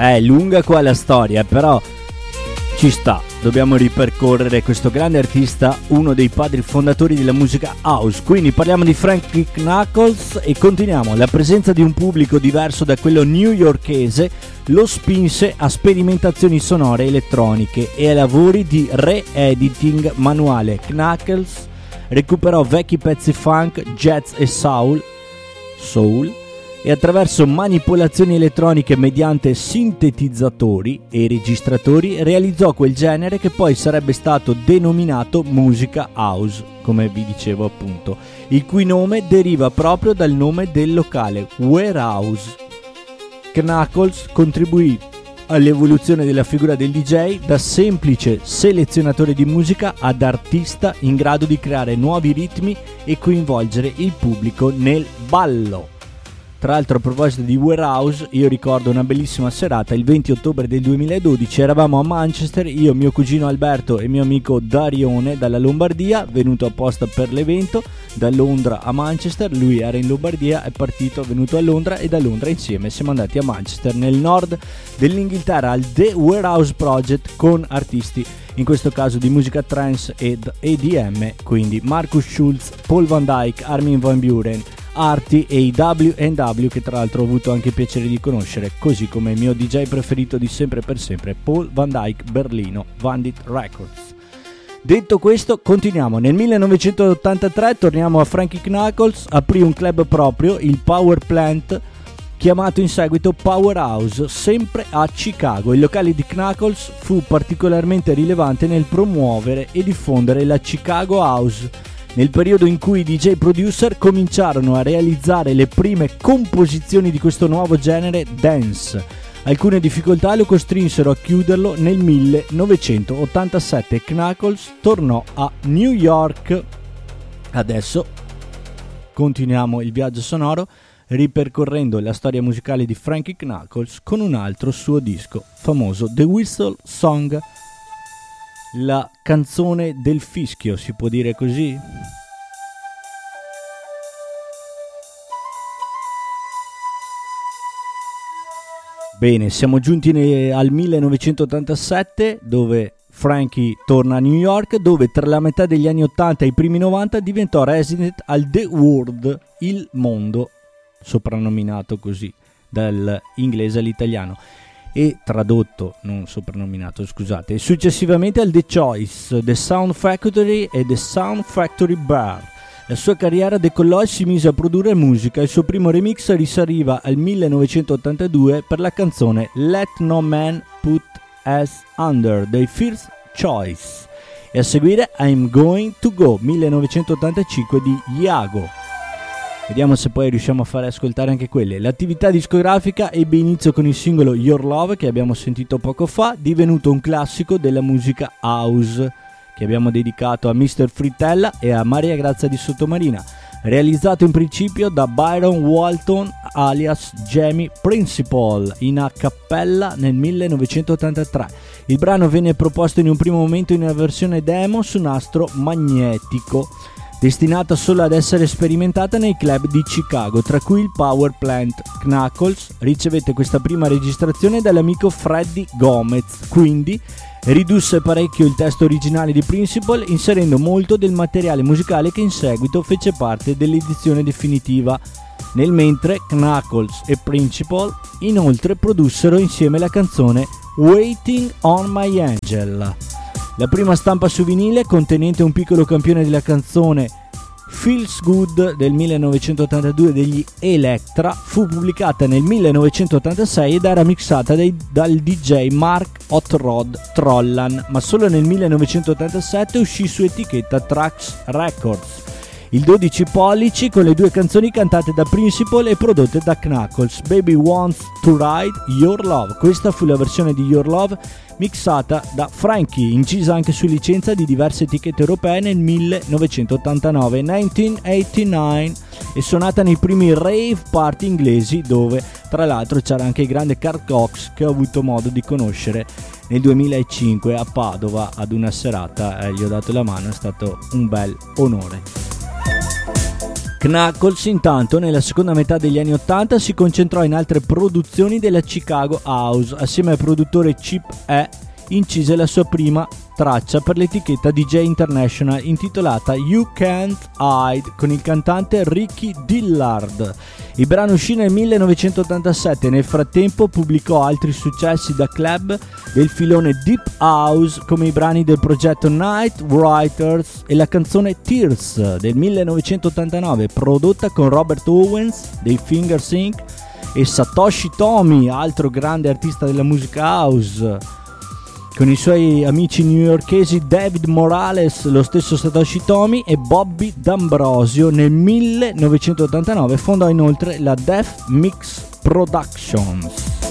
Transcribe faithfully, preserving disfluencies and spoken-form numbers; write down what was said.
È lunga qua la storia, però ci sta. Dobbiamo ripercorrere questo grande artista, uno dei padri fondatori della musica house. Quindi parliamo di Frankie Knuckles e continuiamo. La presenza di un pubblico diverso da quello newyorkese lo spinse a sperimentazioni sonore elettroniche e a lavori di re-editing manuale. Knuckles recuperò vecchi pezzi funk, jazz e soul, soul e attraverso manipolazioni elettroniche mediante sintetizzatori e registratori realizzò quel genere che poi sarebbe stato denominato musica house, come vi dicevo appunto, il cui nome deriva proprio dal nome del locale, Warehouse. Knuckles contribuì all'evoluzione della figura del D J da semplice selezionatore di musica ad artista in grado di creare nuovi ritmi e coinvolgere il pubblico nel ballo. Tra l'altro, a proposito di Warehouse, io ricordo una bellissima serata, il venti ottobre del duemiladodici, eravamo a Manchester, io, mio cugino Alberto e mio amico Darione dalla Lombardia, venuto apposta per l'evento, da Londra a Manchester, lui era in Lombardia, è partito, è venuto a Londra e da Londra insieme siamo andati a Manchester, nel nord dell'Inghilterra, al The Warehouse Project con artisti, in questo caso di musica trance ed E D M, quindi Marcus Schulz, Paul Van Dyk, Armin van Buuren, Arti e i W and W, che tra l'altro ho avuto anche il piacere di conoscere, così come il mio D J preferito di sempre per sempre, Paul Van Dyk, Berlino, Vandit Records. Detto questo, continuiamo. Nel millenovecentottantatré torniamo a Frankie Knuckles, aprì un club proprio, il Power Plant, chiamato in seguito Powerhouse, sempre a Chicago. Il locale di Knuckles fu particolarmente rilevante nel promuovere e diffondere la Chicago House, nel periodo in cui i D J producer cominciarono a realizzare le prime composizioni di questo nuovo genere dance. Alcune difficoltà lo costrinsero a chiuderlo nel millenovecentottantasette. Knuckles tornò a New York. Adesso continuiamo il viaggio sonoro ripercorrendo la storia musicale di Frankie Knuckles con un altro suo disco famoso, The Whistle Song, la canzone del fischio, si può dire così? Bene, siamo giunti ne- al millenovecentottantasette, dove Frankie torna a New York, dove tra la metà degli anni ottanta e i primi novanta diventò resident al The World, il mondo, soprannominato così dall'inglese all'italiano, e tradotto, non soprannominato, scusate, e successivamente al The Choice, The Sound Factory e The Sound Factory Bar. La sua carriera decollò e si mise a produrre musica. Il suo primo remix risaliva al millenovecentottantadue per la canzone Let No Man Put Us Under dei First Choice, e a seguire I'm Going To Go millenovecentottantacinque di Iago. Vediamo se poi riusciamo a fare ascoltare anche quelle. L'attività discografica ebbe inizio con il singolo Your Love, che abbiamo sentito poco fa, divenuto un classico della musica house, che abbiamo dedicato a mister Frittella e a Maria Grazia di Sottomarina, realizzato in principio da Byron Walton alias Jamie Principal in a cappella nel millenovecentottantatré. Il brano venne proposto in un primo momento in una versione demo su nastro magnetico, destinata solo ad essere sperimentata nei club di Chicago, tra cui il Power Plant. Knuckles ricevette questa prima registrazione dall'amico Freddie Gomez, quindi ridusse parecchio il testo originale di Principal, inserendo molto del materiale musicale che in seguito fece parte dell'edizione definitiva, nel mentre Knuckles e Principal inoltre produssero insieme la canzone Waiting on My Angel. La prima stampa su vinile, contenente un piccolo campione della canzone Feels Good del millenovecentottantadue degli Elektra, fu pubblicata nel millenovecentottantasei ed era mixata dai, dal D J Mark Hot Rod Trollan, ma solo nel millenovecentottantasette uscì su etichetta Trax Records. Il dodici pollici con le due canzoni cantate da Principal e prodotte da Knuckles, Baby Wants to Ride, Your Love. Questa fu la versione di Your Love mixata da Frankie, incisa anche su licenza di diverse etichette europee nel millenovecentottantanove millenovecentoottantanove e suonata nei primi rave party inglesi, dove tra l'altro c'era anche il grande Carl Cox, che ho avuto modo di conoscere nel duemilacinque a Padova ad una serata, eh, gli ho dato la mano, è stato un bel onore. Knuckles intanto nella seconda metà degli anni ottanta si concentrò in altre produzioni della Chicago House. Assieme al produttore Chip E incise la sua prima traccia per l'etichetta D J International intitolata You Can't Hide con il cantante Ricky Dillard. Il brano uscì nel millenovecentottantasette e nel frattempo pubblicò altri successi da club del filone Deep House come i brani del progetto Night Writers e la canzone Tears del millenovecentottantanove prodotta con Robert Owens dei Fingers Incorporated e Satoshi Tomy, altro grande artista della musica house, con i suoi amici newyorkesi David Morales, lo stesso Satoshi Tomy e Bobby D'Ambrosio. Nel millenovecentottantanove fondò inoltre la Def Mix Productions.